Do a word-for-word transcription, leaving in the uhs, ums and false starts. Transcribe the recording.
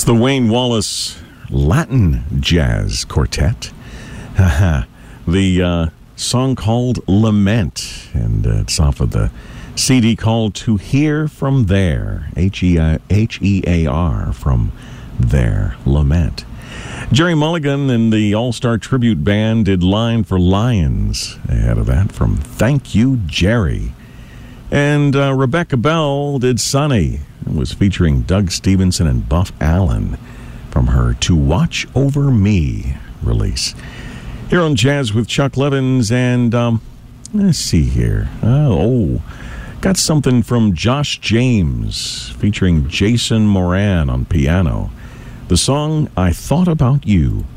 the Wayne Wallace Latin Jazz Quartet. the uh, song called Lament, and uh, it's off of the C D called To Hear From There, H E A R, from There, Lament. Jerry Mulligan and the All-Star Tribute Band did Line for Lions ahead of that from Thank You, Jerry. And uh, Rebecca Bell did Sunny. It was featuring Doug Stevenson and Buff Allen from her To Watch Over Me release. Here on Jazz with Chuck Levins, and um, let's see here. Oh, oh, got something from Josh James featuring Jason Moran on piano. The song I Thought About You.